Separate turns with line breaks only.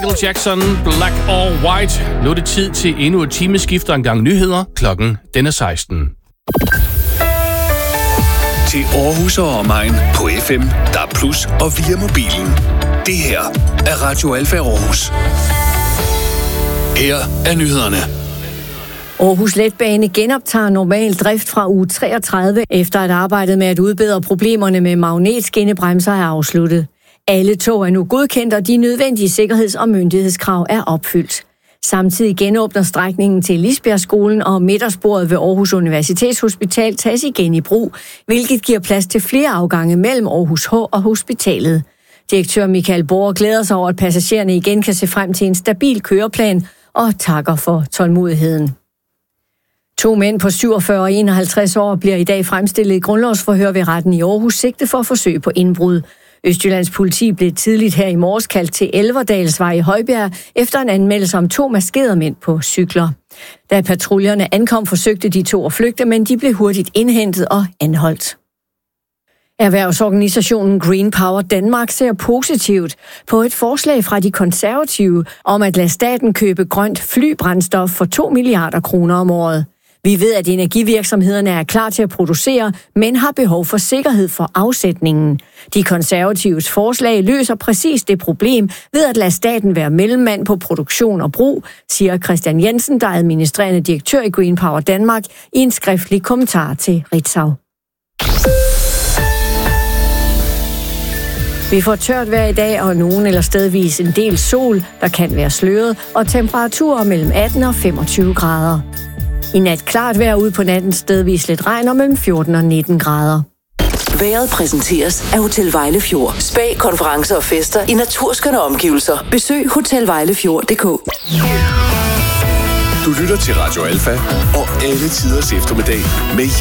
Michael Jackson, Black or White. Nu er det tid til endnu et timeskift og en gang nyheder. Klokken den er 16.
Til Aarhus og omegn på FM, DAB+ og via mobilen. Det her er Radio Alfa Aarhus. Her er nyhederne.
Aarhus Letbane genoptager normal drift fra uge 33, efter at arbejdet med at udbedre problemerne med magnetskinnebremser er afsluttet. Alle tog er nu godkendt, og de nødvendige sikkerheds- og myndighedskrav er opfyldt. Samtidig genåbner strækningen til Lisbjergskolen, og midtersporet ved Aarhus Universitetshospital tages igen i brug, hvilket giver plads til flere afgange mellem Aarhus H og hospitalet. Direktør Michael Borger glæder sig over, at passagererne igen kan se frem til en stabil køreplan, og takker for tålmodigheden. 2 mænd på 47 og 51 år bliver i dag fremstillet i grundlovsforhør ved retten i Aarhus, sigte for forsøg på indbrud. Østjyllands politi blev tidligt her i morges kaldt til Elverdalsvej i Højbjerg efter en anmeldelse om 2 maskerede mænd på cykler. Da patruljerne ankom, forsøgte de 2 at flygte, men de blev hurtigt indhentet og anholdt. Erhvervsorganisationen Green Power Danmark ser positivt på et forslag fra de konservative om at lade staten købe grønt flybrændstof for 2 milliarder kroner om året. Vi ved, at energivirksomhederne er klar til at producere, men har behov for sikkerhed for afsætningen. De konservatives forslag løser præcis det problem ved at lade staten være mellemmand på produktion og brug, siger Christian Jensen, der er administrerende direktør i Green Power Danmark, i en skriftlig kommentar til Ritzau. Vi får tørt vejr i dag, og nogen eller stedvis en del sol, der kan være sløret, og temperaturer mellem 18 og 25 grader. I nat klart vejr ude på natten, stedvis lidt regn og mellem 14 og 19 grader.
Vejret præsenteres af Hotel Vejlefjord. Spa, konferencer og fester i naturskønne omgivelser. Besøg hotelvejlefjord.dk.
Du lytter til Radio Alfa og alle tiders eftermiddag med